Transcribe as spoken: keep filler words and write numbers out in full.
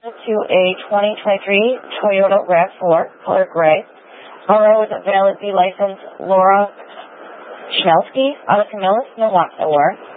To a twenty twenty-three Toyota RAV four, color gray. Owner with a valid B license, Laura Chelsky, out of Camillus, Milwaukee.